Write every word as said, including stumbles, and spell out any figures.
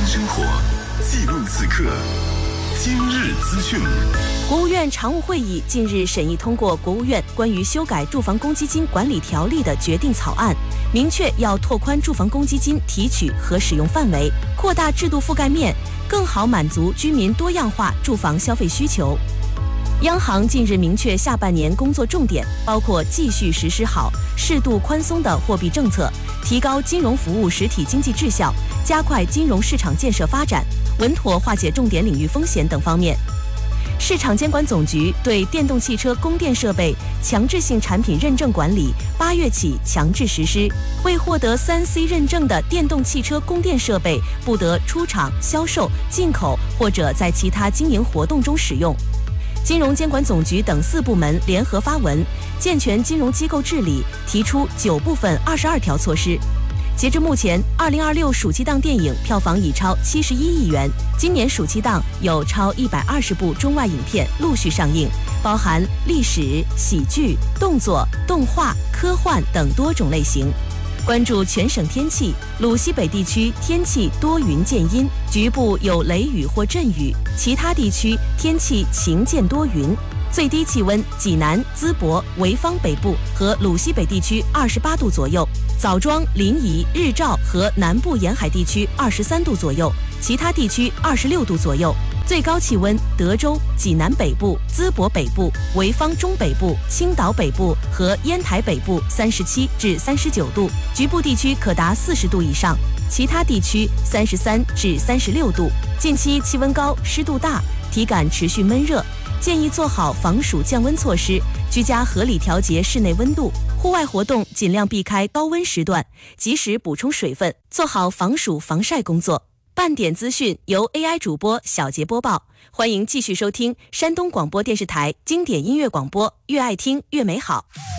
生活，记录此刻。今日资讯。 国务院常务会议近日审议通过国务院关于修改住房公积金管理条例的决定草案，明确要拓宽住房公积金提取和使用范围，扩大制度覆盖面，更好满足居民多样化住房消费需求。央行近日明确下半年工作重点，包括继续实施好适度宽松的货币政策，提高金融服务实体经济质效，加快金融市场建设发展，稳妥化解重点领域风险等方面。市场监管总局对电动汽车供电设备强制性产品认证管理八月起强制实施，未获得三 C 认证的电动汽车供电设备不得出厂、销售、进口或者在其他经营活动中使用。金融监管总局等四部门联合发文，健全金融机构治理，提出九部分二十二条措施。截至目前，二零二六暑期档电影票房已超七十一亿元。今年暑期档有超一百二十部中外影片陆续上映，包含历史、喜剧、动作、动画、科幻等多种类型。关注全省天气，鲁西北地区天气多云见阴，局部有雷雨或阵雨，其他地区天气晴见多云。最低气温，济南、淄博、潍坊北部和鲁西北地区二十八度左右，枣庄、临沂、日照和南部沿海地区二十三度左右，其他地区二十六度左右。最高气温，德州、济南北部、淄博北部、潍坊中北部、青岛北部和烟台北部三十七至三十九度，局部地区可达四十度以上，其他地区三十三至三十六度。近期气温高，湿度大，体感持续闷热，建议做好防暑降温措施，居家合理调节室内温度，户外活动尽量避开高温时段，及时补充水分，做好防暑防晒工作。半点资讯由 A I 主播小杰播报，欢迎继续收听山东广播电视台经典音乐广播，越爱听越美好。